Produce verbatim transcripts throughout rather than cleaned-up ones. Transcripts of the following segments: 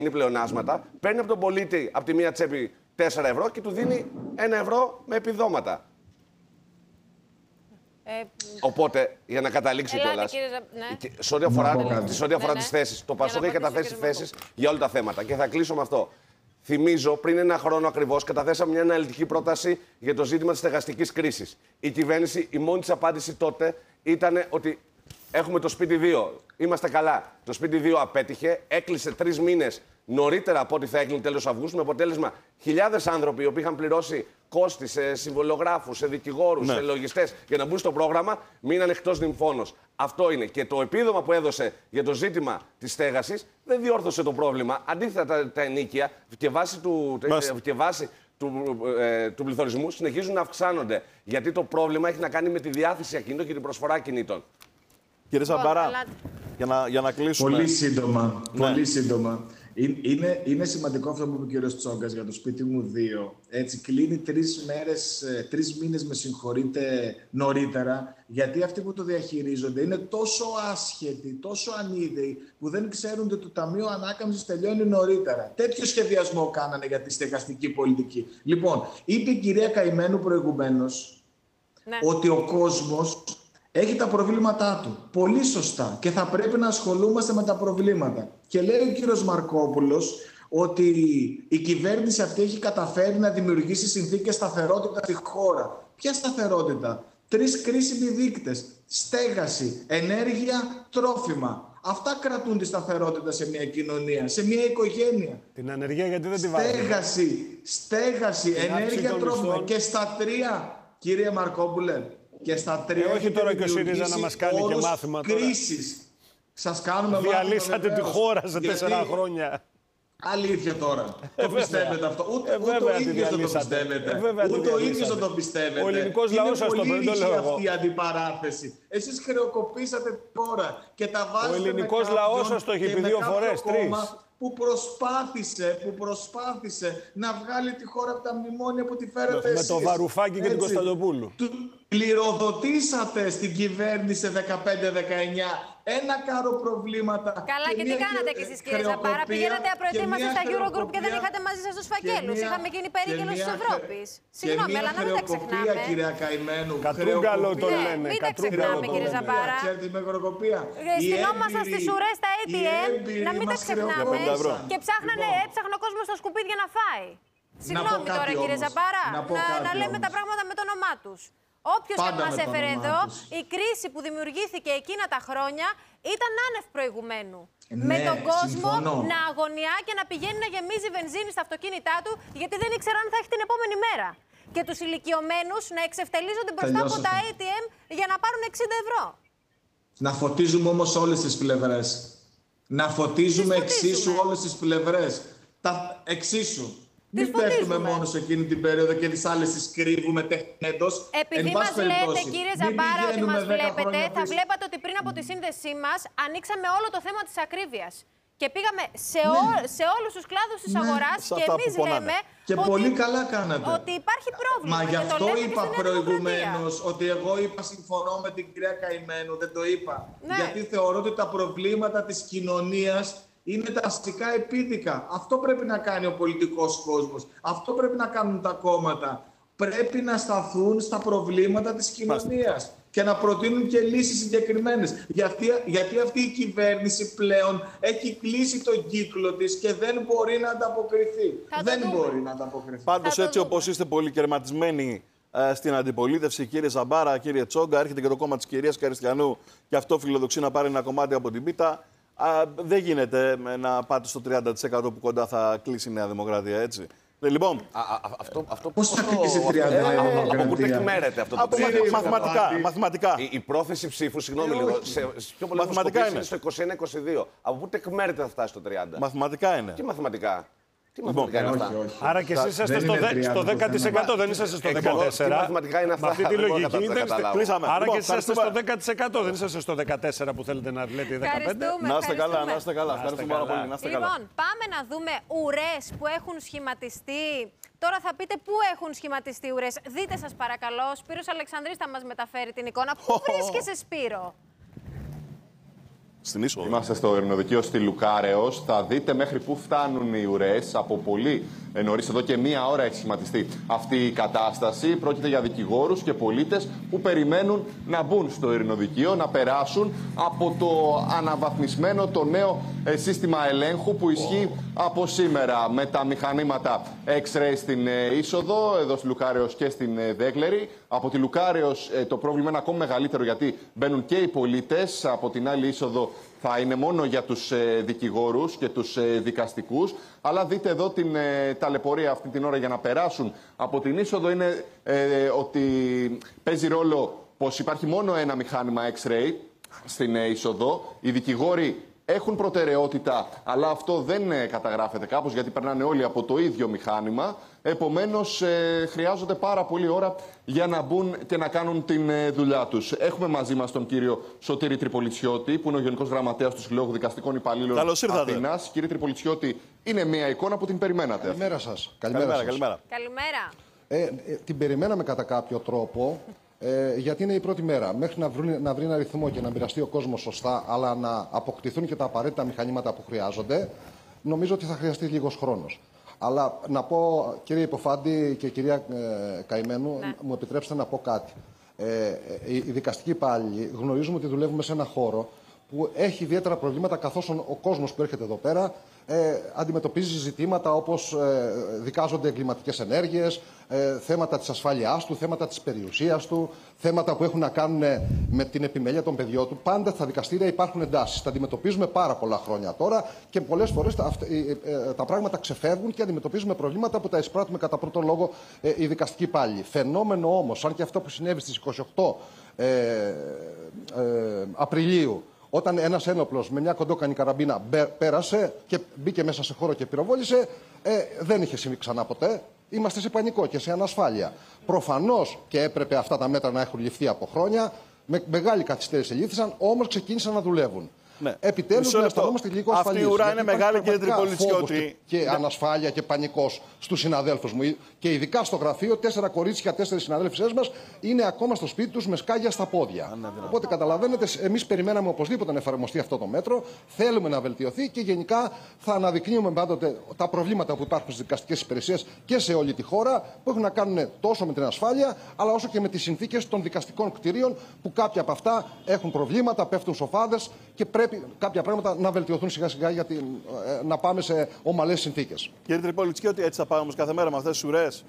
πλεονάσματα, παίρνει από τον πολίτη από τη μία τσέπη τέσσερα ευρώ και του δίνει ένα ευρώ με επιδόματα. Ε, Οπότε, για να καταλήξει κιόλας, ναι. σε ό,τι αφορά, ναι. αφορά ναι, τις θέσεις, το Πασόκ έχει καταθέσει θέσεις για όλα τα θέματα. Και θα κλείσω με αυτό. Θυμίζω, πριν ένα χρόνο ακριβώς, καταθέσαμε μια αναλυτική πρόταση για το ζήτημα της στεγαστικής κρίσης. Η κυβέρνηση, η μόνη της απάντηση τότε ήταν ότι έχουμε το σπίτι δύο. Είμαστε καλά. Το σπίτι δύο απέτυχε, έκλεισε τρεις μήνες νωρίτερα από ό,τι θα έκλεινε τέλος Αυγούστου, με αποτέλεσμα χιλιάδες άνθρωποι οι οποίοι είχαν πληρώσει κόστη σε συμβολογράφους, σε δικηγόρους, ναι. σε λογιστές για να μπουν στο πρόγραμμα, μείναν εκτός νυμφώνος. Αυτό είναι. Και το επίδομα που έδωσε για το ζήτημα της στέγασης δεν διόρθωσε το πρόβλημα. Αντίθετα, τα, τα ενίκια και βάσει του, και βάσει του, ε, του πληθωρισμού συνεχίζουν να αυξάνονται. Γιατί το πρόβλημα έχει να κάνει με τη διάθεση ακινήτων και την προσφορά ακινήτων. Κύριε Ζαμπαρά, για να, για να κλείσουμε. Πολύ σύντομα. Ναι. Πολύ σύντομα. Είναι, είναι σημαντικό αυτό που είπε ο κύριος Τσόγκας για το σπίτι μου δύο. Έτσι, κλείνει τρεις μέρες, τρεις μήνες, με συγχωρείτε, νωρίτερα, γιατί αυτοί που το διαχειρίζονται είναι τόσο άσχετοι, τόσο ανίδεοι, που δεν ξέρουν ότι το Ταμείο Ανάκαμψης τελειώνει νωρίτερα. Τέτοιο σχεδιασμό κάνανε για τη στεγαστική πολιτική. Λοιπόν, είπε η κυρία Καημένου προηγουμένως, ναι. ότι ο κόσμος έχει τα προβλήματά του. Πολύ σωστά. Και θα πρέπει να ασχολούμαστε με τα προβλήματα. Και λέει ο κύριος Μαρκόπουλος ότι η κυβέρνηση αυτή έχει καταφέρει να δημιουργήσει συνθήκες σταθερότητα στη χώρα. Ποια σταθερότητα? Τρεις κρίσιμοι δείκτες. Στέγαση, ενέργεια, τρόφιμα. Αυτά κρατούν τη σταθερότητα σε μια κοινωνία, σε μια οικογένεια. Την ανεργία γιατί δεν τη βάζουν? Στέγαση, στέγαση, ενέργεια, τρόφιμα. Και στα τρία, κύριε Μαρκόπουλε, και στα τρία. Ε, όχι τώρα και ο ΣΥΡΙΖΑ να μας κάνει και μάθημα τώρα. Κρίσης. Σας κάνουμε μάθημα. Διαλύσατε τη χώρα σε τέσσερα γιατί... χρόνια. Αλήθεια τώρα. Το πιστεύετε αυτό? Ούτε, ε, ούτε ο ίδιος δεν το πιστεύετε. Ε, ούτε ο ίδιος δεν το πιστεύετε. Ο ελληνικός λαός σας το πει, το λέω εγώ. Αυτή η αντιπαράθεση. Εσείς χρεοκοπήσατε τώρα και τα βάζετε. Ο ελληνικός λαός σας το έχει πει δύο φορές, τρεις. Που προσπάθησε, που προσπάθησε να βγάλει τη χώρα από τα μνημόνια που τη φέρετε εσείς. Με το Βαρουφάκη και την Κωνσταντοπούλου. Πληροδοτήσατε στην κυβέρνηση δεκαπέντε δεκαεννιά ένα κάρο προβλήματα. Καλά, και, και τι κάνατε κι εσείς, κύριε Ζαμπάρα? Πηγαίνατε απροετοίμαστοι στα Eurogroup και δεν είχατε μαζί σας τους φακέλους. Είχαμε γίνει περίγελος της Ευρώπης. Συγγνώμη, αλλά να μην τα ξεχνάμε. Κυρία Καημένου. Κατρούγκαλο το λένε. Μην τα ξεχνάμε, κύριε Ζαμπάρα. Ξέρετε με χρεοκοπία. Στυνόμασταν στις ουρές στα έι τι εμ, να μην τα ξεχνάμε. Και έψαχνε ο κόσμος στα σκουπίδια να φάει. Συγγνώμη τώρα, κύριε Ζαμπάρα, να λέμε τα πράγματα με το όνομά τους. Όποιος και μας έφερε εδώ, η κρίση που δημιουργήθηκε εκείνα τα χρόνια ήταν άνευ προηγουμένου. Ναι, με τον κόσμο συμφωνώ. να αγωνιά και να πηγαίνει να γεμίζει βενζίνη στα αυτοκίνητά του, γιατί δεν ήξεραν αν θα έχει την επόμενη μέρα. Και τους ηλικιωμένους να εξευτελίζονται μπροστά από τα έι τι εμ για να πάρουν εξήντα ευρώ. Να φωτίζουμε όμως όλες τις πλευρές. Να φωτίζουμε εξίσου όλες τις πλευρές. Τα εξίσου. Μην πέφτουμε μόνο σε εκείνη την περίοδο και τις άλλες τις κρύβουμε τεχνέντος. Επειδή μας λέτε, κύριε Ζαμπάρα, ότι μας βλέπετε, θα βλέπατε ότι πριν από τη σύνδεσή μας ανοίξαμε όλο το θέμα της ακρίβειας. Και πήγαμε σε, ναι. ό, σε όλους τους κλάδους της ναι. αγοράς και εμείς λέμε και ότι, πολύ καλά κάνατε. ότι υπάρχει πρόβλημα. Μα γι' αυτό είπα προηγουμένως ότι εγώ είπα συμφωνώ με την κυρία Καημένου, δεν το είπα. Ναι. Γιατί θεωρώ ότι τα προβλήματα της κοινωνίας είναι τα αστικά επίδικα. Αυτό πρέπει να κάνει ο πολιτικός κόσμος. Αυτό πρέπει να κάνουν τα κόμματα. Πρέπει να σταθούν στα προβλήματα της κοινωνίας και να προτείνουν και λύσεις συγκεκριμένες. Γιατί, γιατί αυτή η κυβέρνηση πλέον έχει κλείσει τον κύκλο της και δεν μπορεί να ανταποκριθεί. Δεν μπορεί να ανταποκριθεί. Πάντως, έτσι όπως είστε πολυκερματισμένοι ε, στην αντιπολίτευση, κύριε Ζαμπάρα, κύριε Τσόγκα, έρχεται και το κόμμα της κυρίας Καριστιανού και αυτό φιλοδοξεί να πάρει ένα κομμάτι από την πίτα. Α, δεν γίνεται να πάτε στο τριάντα τοις εκατό που κοντά θα κλείσει η Νέα Δημοκρατία, έτσι. Λοιπόν, α, α, αυτό, αυτό πώς θα κλείσει τριάντα τοις εκατό Νέα Από πού τεκμέρεται αυτό το πράγμα? Μαθηματικά, μαθηματικά. Η, η πρόθεση ψήφου, συγγνώμη λίγο, σε, σε πιο πολλές δημοσκοπήσεις είναι στο είκοσι ένα είκοσι δύο. Από πού τεκμέρεται θα φτάσει στο τριάντα? Μαθηματικά είναι. Τι μαθηματικά? Τι μαθηματικά είναι αυτά? Όχι, όχι. Άρα και εσείς είσαστε στο, στο δέκα τοις εκατό, δεν είσαστε στο δεκατέσσερα τοις εκατό. Τι μαθηματικά είναι αυτά? Με αυτή τη λογική δεν είστε. Άρα λοιπόν, και εσείς είσαστε στο δέκα τοις εκατό, δεν είσαστε στο δεκατέσσερα τοις εκατό που θέλετε να λέτε δεκαπέντε τοις εκατό. Να είστε καλά, να είστε καλά. Ευχαριστούμε πάρα πολύ. Λοιπόν, πάμε να δούμε ουρές που έχουν σχηματιστεί. Τώρα θα πείτε πού έχουν σχηματιστεί ουρές. Δείτε σας παρακαλώ, ο Σπύρος Αλεξανδρής θα μας μεταφέρει την εικόνα. Πού βρίσκεσαι, Σπύρο? Στην είσοδο. Είμαστε στο ειρηνοδικείο στη Λουκάρεως. Θα δείτε μέχρι πού φτάνουν οι ουρές. Από πολύ νωρίς, εδώ και μία ώρα έχει σχηματιστεί αυτή η κατάσταση. Πρόκειται για δικηγόρους και πολίτες που περιμένουν να μπουν στο ειρηνοδικείο, να περάσουν από το αναβαθμισμένο, το νέο σύστημα ελέγχου που ισχύει από σήμερα με τα μηχανήματα X-ray στην είσοδο, εδώ στη Λουκάρεως και στην Δέγλερη. Από τη Λουκάρεως το πρόβλημα είναι ακόμα μεγαλύτερο, γιατί μπαίνουν και οι πολίτες. Από την άλλη είσοδο θα είναι μόνο για τους δικηγόρους και τους δικαστικούς. Αλλά δείτε εδώ την ταλαιπωρία αυτή την ώρα για να περάσουν από την είσοδο. Είναι ε, ότι παίζει ρόλο πως υπάρχει μόνο ένα μηχάνημα X-ray στην είσοδο. Οι δικηγόροι έχουν προτεραιότητα, αλλά αυτό δεν καταγράφεται κάπως, γιατί περνάνε όλοι από το ίδιο μηχάνημα. Επομένως, ε, χρειάζονται πάρα πολλή ώρα για να μπουν και να κάνουν την ε, δουλειά τους. Έχουμε μαζί μας τον κύριο Σωτήρη Τριπολιτσιώτη, που είναι ο Γενικός Γραμματέας του Συλλόγου Δικαστικών Υπαλλήλων Αθήνας. Κύριε Τριπολιτσιώτη, είναι μια εικόνα που την περιμένατε. Καλημέρα σας. Καλημέρα. Καλημέρα. Σας. Καλημέρα. Ε, ε, την περιμέναμε κατά κάποιο τρόπο. Ε, γιατί είναι η πρώτη μέρα. Μέχρι να βρει, να βρει ένα ρυθμό και να μοιραστεί ο κόσμος σωστά, αλλά να αποκτηθούν και τα απαραίτητα μηχανήματα που χρειάζονται, νομίζω ότι θα χρειαστεί λίγος χρόνος. Αλλά να πω, κύριε Υποφάντη και κυρία ε, Καημένου, ναι. μου επιτρέψτε να πω κάτι. Ε, οι, οι δικαστικοί υπάλληλοι γνωρίζουμε ότι δουλεύουμε σε ένα χώρο που έχει ιδιαίτερα προβλήματα, καθώς ο, ο κόσμος που έρχεται εδώ πέρα ε, αντιμετωπίζει ζητήματα όπως ε, δικάζονται εγκληματικές ενέργειες, ε, θέματα της ασφάλειάς του, θέματα της περιουσίας του, θέματα που έχουν να κάνουν με την επιμέλεια των παιδιών του. Πάντα στα δικαστήρια υπάρχουν εντάσεις. Τα αντιμετωπίζουμε πάρα πολλά χρόνια τώρα και πολλές φορές τα, ε, τα πράγματα ξεφεύγουν και αντιμετωπίζουμε προβλήματα που τα εισπράττουμε κατά πρώτο λόγο ε, οι δικαστικοί υπάλληλοι. Φαινόμενο όμως, αν και αυτό που συνέβη στις είκοσι οκτώ ε, ε, Απριλίου, όταν ένας ένοπλος με μια κοντόκανη καραμπίνα πέρασε και μπήκε μέσα σε χώρο και πυροβόλησε, ε, δεν είχε συμβεί ξανά ποτέ. Είμαστε σε πανικό και σε ανασφάλεια. Προφανώς και έπρεπε αυτά τα μέτρα να έχουν ληφθεί από χρόνια. Με μεγάλη καθυστέρηση λήφθησαν, όμως ξεκίνησαν να δουλεύουν. Ναι. Επιτέλους, να αισθανόμαστε λίγο ασφαλείς. Αυτή η ουρά είναι μεγάλη, κύριε Τριπολιτσιώτη. Και ναι. ανασφάλεια και πανικός στους συναδέλφους μου. Και ειδικά στο γραφείο, τέσσερα κορίτσια, τέσσερις συναδέλφισές μας είναι ακόμα στο σπίτι τους με σκάγια στα πόδια. Ναι, ναι. Οπότε καταλαβαίνετε, εμείς περιμέναμε οπωσδήποτε να εφαρμοστεί αυτό το μέτρο. Θέλουμε να βελτιωθεί και γενικά θα αναδεικνύουμε πάντοτε τα προβλήματα που υπάρχουν στις δικαστικές υπηρεσίες και σε όλη τη χώρα, που έχουν να κάνουν τόσο με την ασφάλεια, αλλά όσο και με τις συνθήκες των δικαστικών κτηρίων, που κάποια από αυτά έχουν προβλήματα, πέφτουν σοφάδες και πρέπει κάποια πράγματα να βελτιωθούν σιγά σιγά για την, ε, να πάμε σε ομαλές συνθήκες. Κύριε Τριπολιτσιώτη, έτσι θα πάμε όμως κάθε μέρα με αυτές τις ουρές?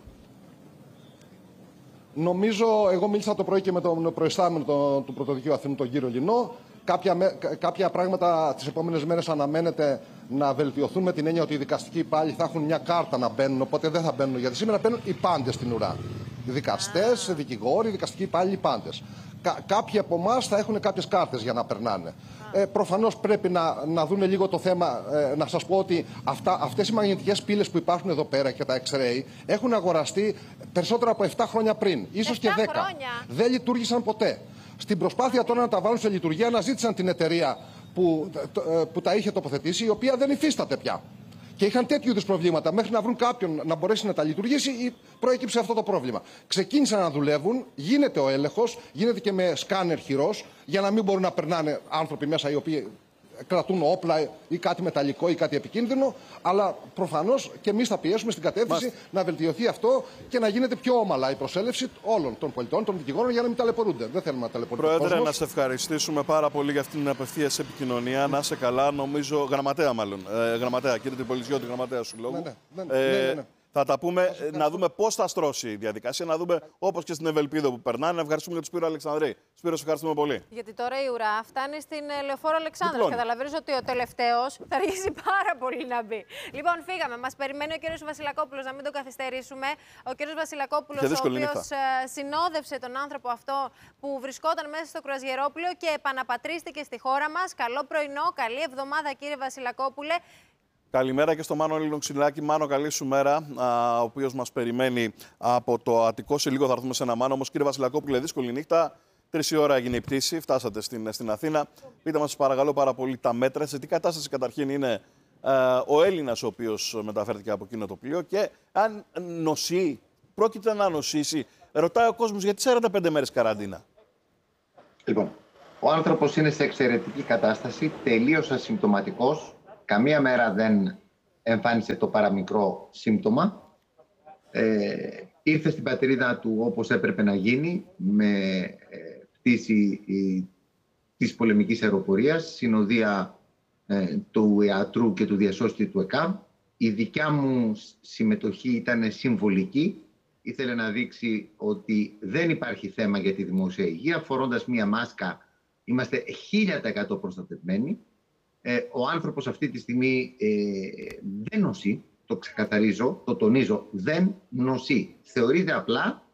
Νομίζω, εγώ μίλησα το πρωί και με τον προϊστάμενο του, του Πρωτοδικείου Αθήνου, τον κύριο Λινό. Κάποια, με, κάποια πράγματα τις επόμενες μέρες αναμένεται να βελτιωθούν, με την έννοια ότι οι δικαστικοί υπάλληλοι θα έχουν μια κάρτα να μπαίνουν, οπότε δεν θα μπαίνουν. Γιατί σήμερα μπαίνουν οι πάντες στην ουρά. Οι δικαστές, οι δικηγόροι, οι δικαστικοί υπάλληλοι, οι πάντες. Κα, κάποιοι από εμά θα έχουν κάποιες κάρτες για να περνάνε. Ε, προφανώς πρέπει να, να δουν λίγο το θέμα. Ε, να σας πω ότι αυτά, αυτές οι μαγνητικές πύλες που υπάρχουν εδώ πέρα και τα X-ray έχουν αγοραστεί περισσότερα από επτά χρόνια πριν, ίσως και δέκα. Χρόνια. Δεν λειτουργήσαν ποτέ. Στην προσπάθεια τώρα να τα βάλουν σε λειτουργία, αναζήτησαν την εταιρεία που, που τα είχε τοποθετήσει, η οποία δεν υφίσταται πια. Και είχαν τέτοιου είδους προβλήματα. Μέχρι να βρουν κάποιον να μπορέσει να τα λειτουργήσει, προέκυψε αυτό το πρόβλημα. Ξεκίνησαν να δουλεύουν, γίνεται ο έλεγχος, γίνεται και με σκάνερ χειρός, για να μην μπορούν να περνάνε άνθρωποι μέσα οι οποίοι κρατούν όπλα ή κάτι μεταλλικό ή κάτι επικίνδυνο. Αλλά προφανώς και εμείς θα πιέσουμε στην κατεύθυνση Μας... να βελτιωθεί αυτό και να γίνεται πιο όμαλα η προσέλευση όλων των πολιτών, των δικηγόρων, για να μην ταλαιπωρούνται. Δεν θέλουμε να ταλαιπωρούνται. Πρόεδρε, να σε ευχαριστήσουμε πάρα πολύ για αυτήν την απευθείας επικοινωνία. Να είσαι καλά, νομίζω. Γραμματέα, μάλλον. Ε, γραμματέα, κύριε Τριπολιτσιώτη, γραμματέα σου λόγου. Ναι, ναι, ναι, ναι, ναι, ναι. Θα τα πούμε, να δούμε πώς θα στρώσει η διαδικασία, να δούμε όπως και στην Ευελπίδο που περνάνε. Να ευχαριστούμε για τον Σπύρο Αλεξανδρή. Σπύρο, σε ευχαριστούμε πολύ. Γιατί τώρα η ουρά φτάνει στην Λεωφόρο Αλεξάνδρας. Καταλαβαίνεις ότι ο τελευταίος θα αργήσει πάρα πολύ να μπει. Λοιπόν, φύγαμε. Μας περιμένει ο κύριος Βασιλακόπουλος, να μην τον καθυστερήσουμε. Ο κύριος Βασιλακόπουλος, ο οποίος συνόδευσε τον άνθρωπο αυτό που βρισκόταν μέσα στο κρουαζιερόπλαιο και επαναπατρίστηκε στη χώρα μας. Καλό πρωινό, καλή εβδομάδα, κύριε Βασιλακόπουλε. Καλημέρα και στο Μάνο Ελληνοξυλάκη. Μάνο, καλή σου μέρα, α, ο οποίος μας περιμένει από το Αττικό. Σε λίγο θα έρθουμε σε ένα Μάνο. Όμως, κύριε Βασιλακόπουλε, δύσκολη νύχτα. Τρεις η ώρα έγινε η πτήση. Φτάσατε στην, στην Αθήνα. Πείτε μας, παρακαλώ, πάρα πολύ τα μέτρα. Σε τι κατάσταση καταρχήν είναι α, ο Έλληνας ο οποίος μεταφέρθηκε από εκείνο το πλοίο και αν νοσεί, πρόκειται να νοσήσει. Ρωτάει ο κόσμος γιατί σαράντα πέντε μέρες καραντίνα. Λοιπόν, Ο άνθρωπος είναι σε εξαιρετική κατάσταση, τελείως ασυμπτωματικός. Καμία μέρα δεν εμφάνισε το παραμικρό σύμπτωμα. Ε, ήρθε στην πατρίδα του όπως έπρεπε να γίνει, με ε, πτήση ε, της πολεμικής αεροπορίας, συνοδεία ε, του ιατρού και του διασώστη του ΕΚΑΒ. Η δικιά μου συμμετοχή ήταν συμβολική. Ήθελε να δείξει ότι δεν υπάρχει θέμα για τη δημόσια υγεία. Φορώντας μία μάσκα είμαστε χίλια τοις εκατό προστατευμένοι. Ε, ο άνθρωπος αυτή τη στιγμή ε, δεν νοσεί, το ξεκαθαρίζω, το τονίζω, δεν νοσεί. Θεωρείται απλά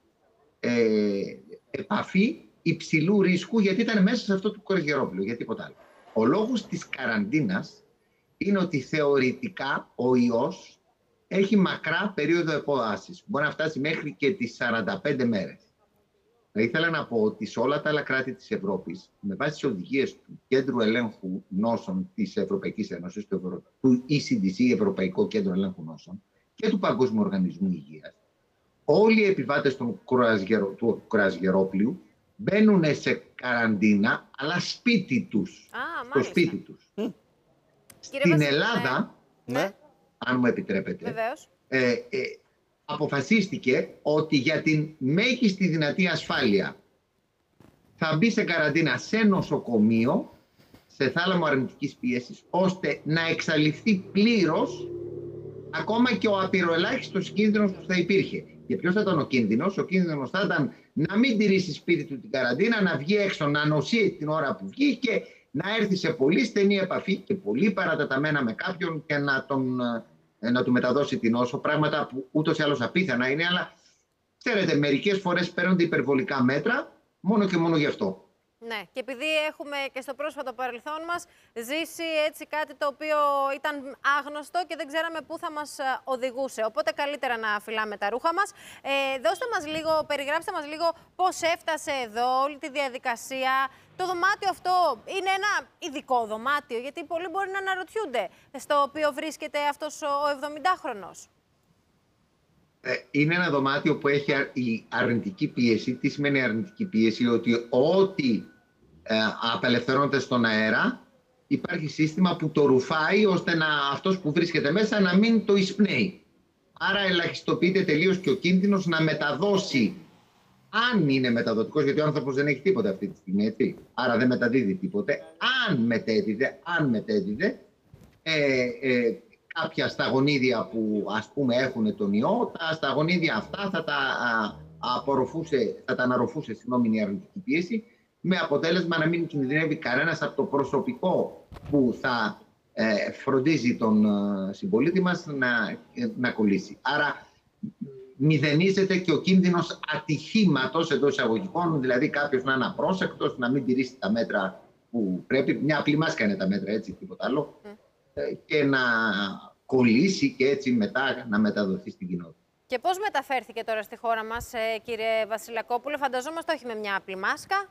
ε, επαφή υψηλού ρίσκου, γιατί ήταν μέσα σε αυτό το κορεγερόπλαιο, για τίποτα άλλο. Ο λόγος της καραντίνας είναι ότι θεωρητικά ο ιός έχει μακρά περίοδο επόασης. Μπορεί να φτάσει μέχρι και τις σαράντα πέντε μέρες. Θα ήθελα να πω ότι σε όλα τα άλλα κράτη της Ευρώπης, με βάση τις οδηγίες του Κέντρου Ελέγχου Νόσων της Ευρωπαϊκής Ένωσης, του, Ευρω... του ι σι ντι σι, Ευρωπαϊκό Κέντρο Ελέγχου Νόσων, και του Παγκόσμιου Οργανισμού Υγείας, όλοι οι επιβάτες του κρουαζιερόπλοιου μπαίνουν σε καραντίνα, αλλά σπίτι τους. Α, στο σπίτι τους. Mm. Στην Βασίλη, Ελλάδα, ναι. αν μου επιτρέπετε, βεβαίως, ε, ε, αποφασίστηκε ότι για την μέγιστη δυνατή ασφάλεια θα μπει σε καραντίνα σε νοσοκομείο, σε θάλαμο αρνητικής πίεσης, ώστε να εξαλειφθεί πλήρως ακόμα και ο απειροελάχιστος κίνδυνος που θα υπήρχε. Και ποιος θα ήταν ο κίνδυνος? Ο κίνδυνος θα ήταν να μην τηρήσει σπίτι του την καραντίνα, να βγει έξω, να νοσεί την ώρα που βγει και να έρθει σε πολύ στενή επαφή και πολύ παρατεταμένα με κάποιον και να, τον, να του μεταδώσει την νόσο. Πράγματα που ούτως ή άλλως απίθανα είναι, αλλά ξέρετε, μερικές φορές παίρνονται υπερβολικά μέτρα μόνο και μόνο γι' αυτό. Ναι, και επειδή έχουμε και στο πρόσφατο παρελθόν μας ζήσει έτσι κάτι το οποίο ήταν άγνωστο και δεν ξέραμε πού θα μας οδηγούσε. Οπότε καλύτερα να φυλάμε τα ρούχα μας. Ε, δώστε μας λίγο, περιγράψτε μας λίγο πώς έφτασε εδώ όλη τη διαδικασία. Το δωμάτιο αυτό είναι ένα ειδικό δωμάτιο, γιατί πολλοί μπορεί να αναρωτιούνται στο οποίο βρίσκεται αυτός ο εβδομηντάχρονος. Είναι ένα δωμάτιο που έχει η αρνητική πίεση. Τι σημαίνει αρνητική πίεση? Ότι ό,τι ε, απελευθερώνεται στον αέρα, υπάρχει σύστημα που το ρουφάει ώστε να, αυτός που βρίσκεται μέσα να μην το εισπνέει. Άρα ελαχιστοποιείται τελείως και ο κίνδυνος να μεταδώσει, αν είναι μεταδοτικός, γιατί ο άνθρωπος δεν έχει τίποτα αυτή τη στιγμή, έτσι. Άρα δεν μεταδίδει τίποτε. Αν μετέδιδε, αν μετέδιδε ε, ε, κάποια σταγονίδια που ας πούμε έχουν τον ιό, τα σταγονίδια αυτά θα τα, α, απορροφούσε, θα τα αναρροφούσε συγγνώμη, η αρνητική πίεση, με αποτέλεσμα να μην κινδυνεύει κανένας από το προσωπικό που θα ε, φροντίζει τον ε, συμπολίτη μας να, ε, να κολλήσει. Άρα μηδενίζεται και ο κίνδυνος ατυχήματος εντός εισαγωγικών, δηλαδή κάποιος να είναι απρόσεκτος, να μην τηρήσει τα μέτρα που πρέπει. Μια απλή μάσκα είναι τα μέτρα, έτσι, τίποτα άλλο. Mm. Και να κολλήσει και έτσι μετά να μεταδοθεί στην κοινότητα. Και πώς μεταφέρθηκε τώρα στη χώρα μας, κύριε Βασιλακόπουλε? Φανταζόμαστε όχι με μια απλή μάσκα.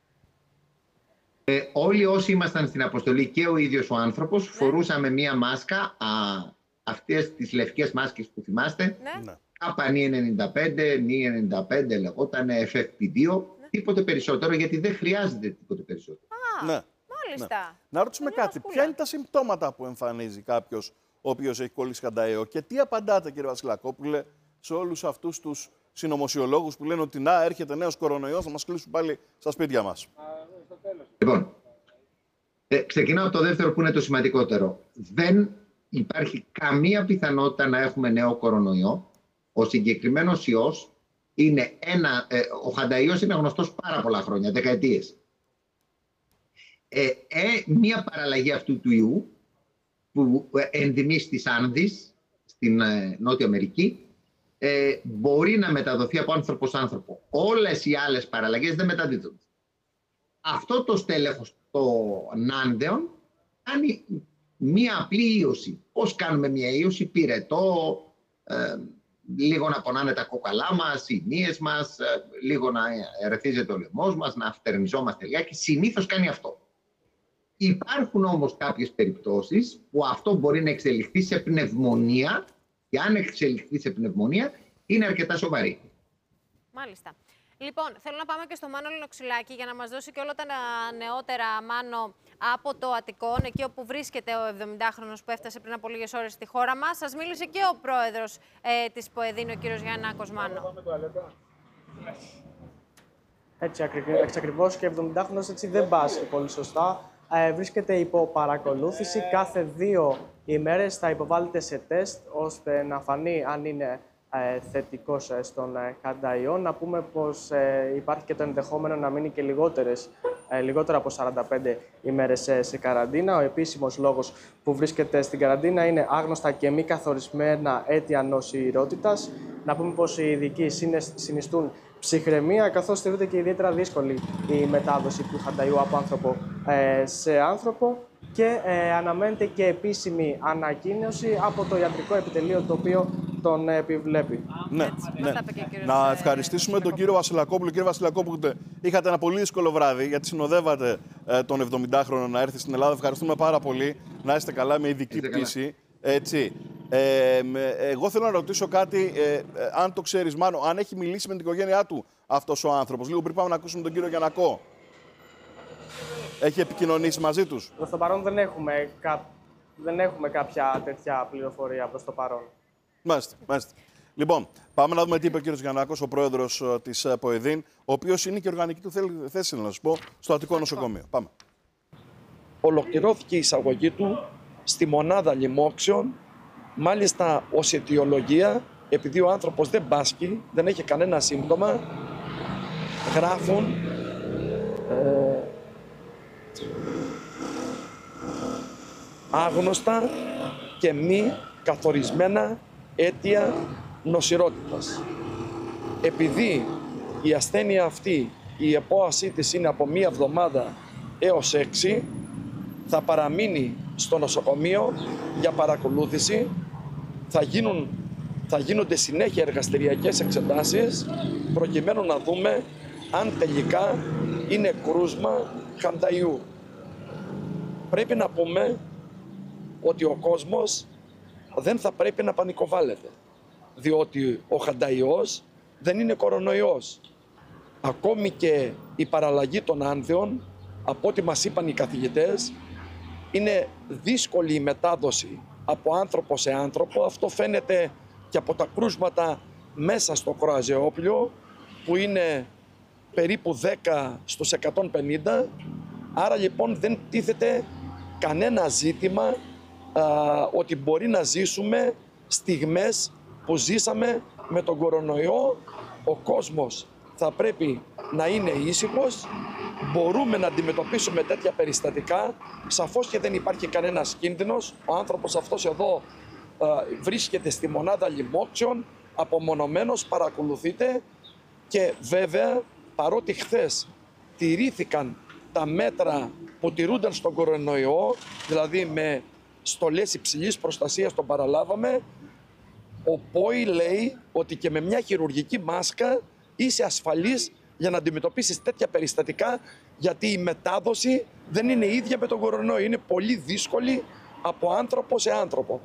Ε, όλοι όσοι ήμασταν στην αποστολή και ο ίδιος ο άνθρωπος, ναι, φορούσαμε μια μάσκα, α, αυτές τις λευκές μάσκες που θυμάστε, ναι, κάπα νι ενενήντα πέντε, νι ενενήντα πέντε λεγόταν, εφ εφ πι δύο, ναι, τίποτε περισσότερο, γιατί δεν χρειάζεται τίποτε περισσότερο. Α, ναι. Μάλιστα. Ναι. Να ρωτήσουμε κάτι. Σκούλα. Ποια είναι τα συμπτώματα που εμφανίζει κάποιος ο οποίος έχει κολλήσει κατά ιό και τι απαντάτε, κύριε Βασιλακόπουλε, σε όλους αυτούς τους συνωμοσιολόγους που λένε ότι να έρχεται νέος κορονοϊός, θα μας κλείσουν πάλι στα σπίτια μας? Λοιπόν, ε, ξεκινάω από το δεύτερο που είναι το σημαντικότερο. Δεν υπάρχει καμία πιθανότητα να έχουμε νέο κορονοϊό. Ο συγκεκριμένος ιός είναι ένα, ε, ο χανταϊός είναι γνωστός πάρα πολλά χρόνια, δεκαετίες. Ε, ε, μία παραλλαγή αυτού του ιού που ενδυμεί στις Άνδης, στην ε, Νότια Αμερική, ε, μπορεί να μεταδοθεί από άνθρωπο σε άνθρωπο. Όλες οι άλλες παραλλαγές δεν μεταδίδονται. Αυτό το στέλεχος των Άνδεων κάνει μία απλή ίωση. Πώς κάνουμε μία ίωση? Πυρετό, ε, λίγο να πονάνε τα κόκαλά μας, οι μύες μας, ε, λίγο να ερεθίζεται ο λαιμός μας, να φτερνιζόμαστε λιγάκι. Συνήθως κάνει αυτό. Υπάρχουν όμως κάποιες περιπτώσεις που αυτό μπορεί να εξελιχθεί σε πνευμονία, και αν εξελιχθεί σε πνευμονία είναι αρκετά σοβαρή. Μάλιστα. Λοιπόν, θέλω να πάμε και στο Μάνο Λινοξυλάκη για να μας δώσει και όλα τα νεότερα, Μάνο, από το Αττικόν, εκεί όπου βρίσκεται ο εβδομηντάχρονος που έφτασε πριν από λίγες ώρες στη χώρα μας. Σας μίλησε και ο πρόεδρος ε, της ΠΟΕΔΗΝ, ο κύριος Γιαννάκος, Μάνο. Έτσι, έτσι ακριβώς, και εβδομηντάχρονος έτσι δεν πάσχει πολύ σωστά. Ε, βρίσκεται υπό παρακολούθηση. Κάθε δύο ημέρες θα υποβάλλεται σε τεστ, ώστε να φανεί αν είναι ε, θετικός ε, στον ε, χανταϊό. Να πούμε πως ε, υπάρχει και το ενδεχόμενο να μείνει και λιγότερες, ε, λιγότερο από σαράντα πέντε ημέρες ε, σε καραντίνα. Ο επίσημος λόγος που βρίσκεται στην καραντίνα είναι άγνωστα και μη καθορισμένα αίτια νοσηρότητας. Να πούμε πως οι ειδικοί συνιστούν ψυχραιμία, καθώς θεωρείται και ιδιαίτερα δύσκολη η μετάδοση του χανταϊού από άνθρωπο ε, σε άνθρωπο, και ε, αναμένεται και επίσημη ανακοίνωση από το ιατρικό επιτελείο, το οποίο τον επιβλέπει. Ναι, ναι. Να ευχαριστήσουμε τον κύριο Βασιλακόπουλο. Κύριε Βασιλακόπουλο, είχατε ένα πολύ δύσκολο βράδυ, γιατί συνοδεύατε ε, τον εβδομηντάχρονο να έρθει στην Ελλάδα. Ευχαριστούμε πάρα πολύ. Να είστε καλά, με ειδική πτήση. Έτσι. Ε, εγώ θέλω να ρωτήσω κάτι, ε, ε, αν το ξέρεις, Μάνο, αν έχει μιλήσει με την οικογένειά του αυτός ο άνθρωπος. Λίγο πριν πάμε να ακούσουμε τον κύριο Γιαννακό. Έχει επικοινωνήσει μαζί τους? Προς το παρόν δεν έχουμε, κα... δεν έχουμε κάποια τέτοια πληροφορία προς το παρόν. Μάλιστα, μάλιστα. Λοιπόν, πάμε να δούμε τι είπε ο κύριος Γιαννάκος, ο πρόεδρος της ΠΟΕΔΗΝ, ο οποίος είναι και οργανική του θέση, να σας πω, στο Αττικό Νοσοκομείο. Πάμε. Ολοκληρώθηκε η εισαγωγή του στη μονάδα λοιμόξεων, μάλιστα ως αιτιολογία, επειδή ο άνθρωπος δεν πάσχει, δεν έχει κανένα σύμπτωμα, γράφουν ε, άγνωστα και μη καθορισμένα αίτια νοσηρότητας. Επειδή η ασθένεια αυτή, η επόασή της είναι από μία εβδομάδα έως έξι, θα παραμείνει στο νοσοκομείο για παρακολούθηση, θα, γίνουν, θα γίνονται συνέχεια εργαστηριακές εξετάσεις, προκειμένου να δούμε αν τελικά είναι κρούσμα χανταϊού. Πρέπει να πούμε ότι ο κόσμος δεν θα πρέπει να πανικοβάλλεται, διότι ο χανταϊός δεν είναι κορονοϊός. Ακόμη και η παραλλαγή των άνθεων, από ό,τι μας είπαν οι καθηγητές, είναι δύσκολη η μετάδοση από άνθρωπο σε άνθρωπο. Αυτό φαίνεται και από τα κρούσματα μέσα στο Κροαζεόπλιο, που είναι περίπου δέκα στους εκατόν πενήντα. Άρα λοιπόν δεν τίθεται κανένα ζήτημα α, ότι μπορεί να ζήσουμε στιγμές που ζήσαμε με τον κορονοϊό. Ο κόσμος θα πρέπει να είναι ήσυχος. Μπορούμε να αντιμετωπίσουμε τέτοια περιστατικά. Σαφώς και δεν υπάρχει κανένας κίνδυνος. Ο άνθρωπος αυτός εδώ α, βρίσκεται στη μονάδα λοιμόξεων, απομονωμένος, παρακολουθείται, και βέβαια, παρότι χθες τηρήθηκαν τα μέτρα που τηρούνταν στον κορονοϊό, δηλαδή με στολές υψηλής προστασίας τον παραλάβαμε, ο ΠΟΗ λέει ότι και με μια χειρουργική μάσκα είσαι ασφαλής για να αντιμετωπίσεις τέτοια περιστατικά, γιατί η μετάδοση δεν είναι ίδια με τον κορονοϊό. Είναι πολύ δύσκολη από άνθρωπο σε άνθρωπο.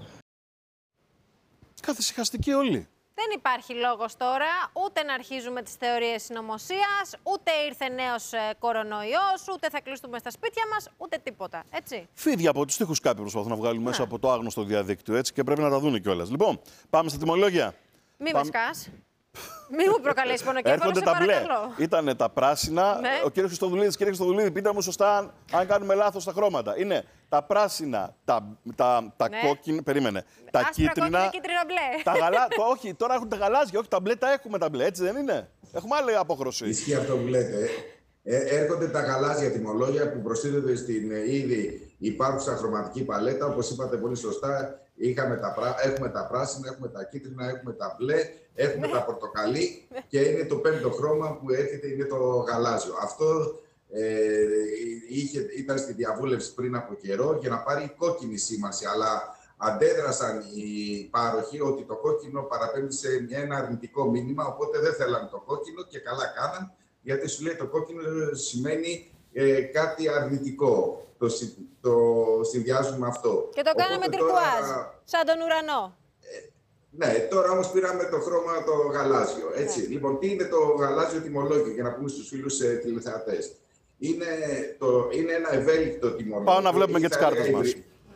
Καθησυχαστικοί όλοι. Δεν υπάρχει λόγος τώρα ούτε να αρχίζουμε τις θεωρίες συνωμοσίας, ούτε ήρθε νέος ε, κορονοϊός, ούτε θα κλειστούμε στα σπίτια μας, ούτε τίποτα. Έτσι. Φίδια από τους τοίχους κάποιοι προσπαθούν να βγάλουν μέσα από το άγνωστο διαδίκτυο, έτσι, και πρέπει να τα δούνε κιόλας. Λοιπόν, πάμε στα τιμολόγια. Μη με σκάς. Μη μου προκαλέσει πονοκέφαλο, έρχονται σε τα μπλε. παρακαλώ. Ήτανε τα πράσινα. Ναι. Ο κύριος Χριστοδουλίδης, κύριε Χριστοδουλίδη, πείτε μου σωστά αν, αν κάνουμε λάθος τα χρώματα. Είναι τα πράσινα, τα, τα, τα ναι. κόκκινα, περίμενε, τα άσπρα, κίτρινα. Κόκκινα, κίτρινα, μπλε. Τα γαλά, το, όχι, τώρα έχουν τα γαλάζια, όχι τα μπλε, τα έχουμε τα μπλε, έτσι δεν είναι? Έχουμε άλλη απόχρωση. Ισχύει αυτό που λέτε. Ε, έρχονται τα γαλάζια τιμολόγια που προσθέτονται στην ε, ήδη υπάρχουσα χρωματική παλέτα. Όπως είπατε πολύ σωστά, είχαμε τα, έχουμε τα πράσινα, έχουμε τα κίτρινα, έχουμε τα μπλε, έχουμε τα πορτοκαλί και είναι το πέμπτο χρώμα που έρχεται, είναι το γαλάζιο. Αυτό ε, είχε, ήταν στη διαβούλευση πριν από καιρό για να πάρει κόκκινη σήμανση, αλλά αντέδρασαν οι πάροχοι ότι το κόκκινο παραπέμπει σε ένα αρνητικό μήνυμα, οπότε δεν θέλαν το κόκκινο και καλά κάναν, γιατί σου λέει το κόκκινο σημαίνει ε, κάτι αρνητικό. Το, το συνδυάζουμε αυτό. Και το κάναμε τρικουάζ, τώρα... σαν τον ουρανό. Ναι, τώρα όμως πήραμε το χρώμα το γαλάζιο. Έτσι. Ναι. Λοιπόν, τι είναι το γαλάζιο τιμολόγιο, για να πούμε στους φίλους ε, τηλεθεατές. Είναι, το, είναι ένα ευέλικτο τιμολόγιο. Πάω να βλέπουμε και τις κάρτες μας.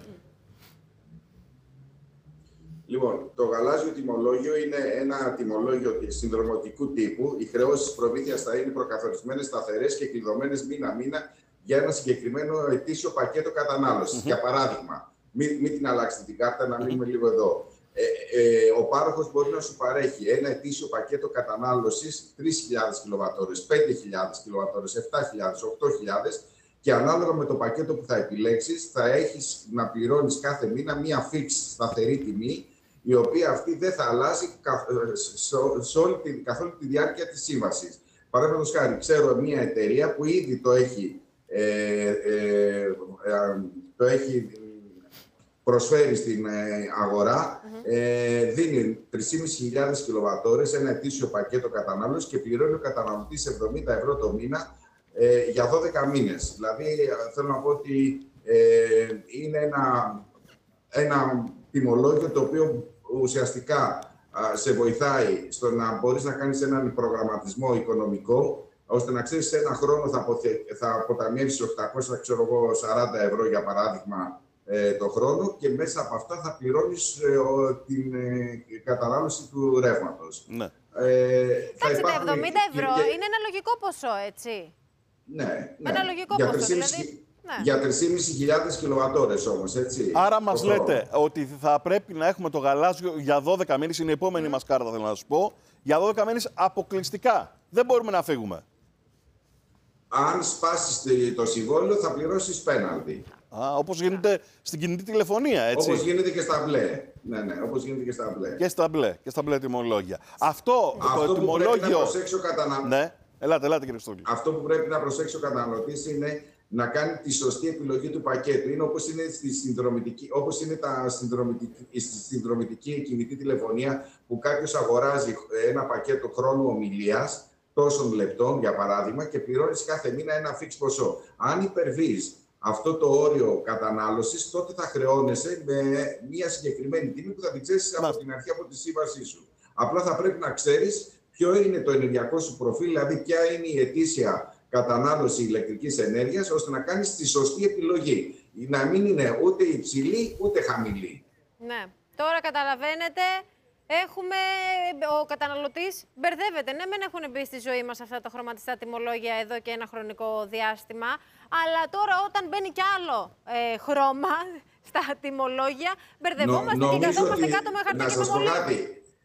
Λοιπόν, το γαλάζιο τιμολόγιο είναι ένα τιμολόγιο συνδρομητικού τύπου. Οι χρεώσεις προμήθειας θα είναι προκαθορισμένες, σταθερές και κλειδωμένες μήνα-μήνα για ένα συγκεκριμένο ετήσιο πακέτο κατανάλωσης. Mm-hmm. Για παράδειγμα, μην, μην την αλλάξετε την κάρτα, να μείνουμε λίγο εδώ. Ε, ε, ο πάροχος μπορεί να σου παρέχει ένα ετήσιο πακέτο κατανάλωσης τρεις χιλιάδες κιλοβατώρες, πέντε χιλιάδες κιλοβατώρες, επτά χιλιάδες, οκτώ χιλιάδες και ανάλογα με το πακέτο που θα επιλέξεις θα έχεις να πληρώνεις κάθε μήνα μία fix σταθερή τιμή, η οποία αυτή δεν θα αλλάζει σε όλη τη, καθ' όλη τη διάρκεια της σύμβασης. Παραδείγματος χάρη, ξέρω μία εταιρεία που ήδη το έχει, ε, ε, ε, το έχει προσφέρει στην αγορά, mm-hmm. ε, δίνει τρεις χιλιάδες πεντακόσιες κιλοβατώρες, ένα ετήσιο πακέτο κατανάλωσης και πληρώνει ο καταναλωτής εβδομήντα ευρώ το μήνα ε, για δώδεκα μήνες. Δηλαδή, θέλω να πω ότι ε, είναι ένα, ένα τιμολόγιο το οποίο ουσιαστικά α, σε βοηθάει στο να μπορείς να κάνεις έναν προγραμματισμό οικονομικό, ώστε να ξέρεις σε ένα χρόνο θα, αποθε... θα αποταμιεύσεις οκτακόσια σαράντα ευρώ για παράδειγμα ε, το χρόνο και μέσα από αυτά θα πληρώνεις ε, ο, την ε, κατανάλωση του ρεύματος. Ναι. Ε, Εντάξει, τα εβδομήντα ευρώ και... είναι ένα λογικό ποσό, έτσι. Ναι, ναι. Ένα λογικό για ποσό, δηλαδή... Ναι. Για τρεις χιλιάδες πεντακόσιες κιλοβατώρες όμως, έτσι. Άρα μας λέτε ότι θα πρέπει να έχουμε το γαλάζιο για δώδεκα μήνες, είναι η επόμενη mm. μας κάρτα, θέλω να σας πω, για δώδεκα μήνες αποκλειστικά. Δεν μπορούμε να φύγουμε. Αν σπάσεις το συμβόλαιο θα πληρώσεις πέναλτι. Α, όπως γίνεται στην κινητή τηλεφωνία, έτσι. Όπως γίνεται και στα μπλε. Ναι, ναι, όπως γίνεται και στα μπλε. Και στα μπλε, και στα μπλε τιμολόγια. Αυτό, Αυτό το που τιμολόγιο... πρέπει να προσέξει ο καταναλωτής... Ναι, ελάτε, ελάτε κύριε Στόλη. Αυτό που πρέπει να προσέξει ο καταναλωτής είναι να κάνει τη σωστή επιλογή του πακέτου. Είναι όπως είναι στη συνδρομητική, όπως είναι τα συνδρομητική, στη συνδρομητική κινητή τηλεφωνία που κάποιος αγοράζει ένα πακέτο χρόνου ομιλίας τόσων λεπτών, για παράδειγμα, και πληρώνεις κάθε μήνα ένα fix ποσό. Αν υπερβείς αυτό το όριο κατανάλωσης, τότε θα χρεώνεσαι με μια συγκεκριμένη τιμή που θα την ξέρεις από την αρχή από τη σύμβασή σου. Απλά θα πρέπει να ξέρεις ποιο είναι το ενεργειακό σου προφίλ, δηλαδή ποια είναι η ετήσια κατανάλωση ηλεκτρικής ενέργειας, ώστε να κάνεις τη σωστή επιλογή. Να μην είναι ούτε υψηλή ούτε χαμηλή. Ναι. Τώρα καταλαβαίνετε, έχουμε, ο καταναλωτής μπερδεύεται. Ναι, μεν έχουν μπει στη ζωή μας αυτά τα χρωματιστά τιμολόγια εδώ και ένα χρονικό διάστημα, αλλά τώρα όταν μπαίνει κι άλλο ε, χρώμα στα τιμολόγια, μπερδευόμαστε Νο, και καθόμαστε κάτω με χαρτί και με μολύβι.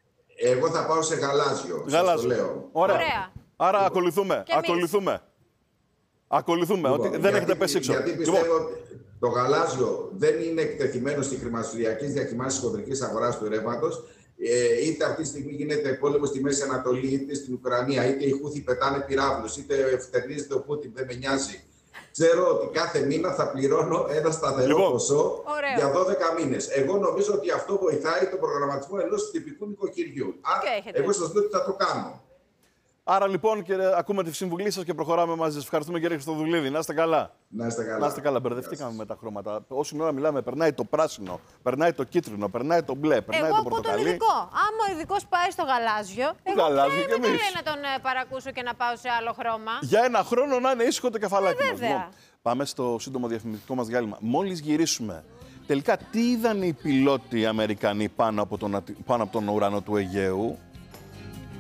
Εγώ θα πάω σε γαλάζιο. Γαλάζιο. Σας το λέω. Ωραία. Ωραία. Άρα ακολουθούμε. Ακολουθούμε. Ακολουθούμε. Λοιπόν, ότι δεν γιατί, έχετε πέσει έξω. Γιατί πιστεύω λοιπόν. ότι το γαλάζιο δεν είναι εκτεθειμένο στις χρηματιστηριακές διακυμάνσεις της χοντρικής αγοράς του ρεύματος. Ε, είτε αυτή τη στιγμή γίνεται πόλεμο στη Μέση Ανατολή, είτε στην Ουκρανία, είτε οι Χούθοι πετάνε πυράβλους, είτε φτερνίζεται ο Πούτιν, δεν με νοιάζει. Ξέρω ότι κάθε μήνα θα πληρώνω ένα σταθερό λοιπόν. ποσό Ωραίο. για δώδεκα μήνες. Εγώ νομίζω ότι αυτό βοηθάει τον προγραμματισμό ενός τυπικού νοικοκυριού. Άρα, εγώ σας λέω ότι θα το κάνω. Άρα λοιπόν, κύριε, ακούμε τη συμβουλή σας και προχωράμε μαζί σας. Ευχαριστούμε, κύριε Χριστοδουλίδη. Να είστε καλά. Να είστε καλά. Να είστε καλά. Μπερδευτήκαμε με τα χρώματα. Όση ώρα μιλάμε, περνάει το πράσινο, περνάει το κίτρινο, περνάει το μπλε, περνάει εγώ το πορτοκαλί. Εγώ από τον ειδικό. Άμα ο ειδικός πάει στο γαλάζιο, εγώ γαλάζιο δεν λέει να τον ε, παρακούσω και να πάω σε άλλο χρώμα. Για ένα χρόνο να είναι ήσυχο το κεφαλάκι ε, μας. Λοιπόν, πάμε στο σύντομο διαφημιστικό μας διάλειμμα. Μόλις γυρίσουμε, τελικά τι είδαν οι πιλότοι οι Αμερικανοί πάνω από τον, πάνω από τον ουρανό του Αιγαίου?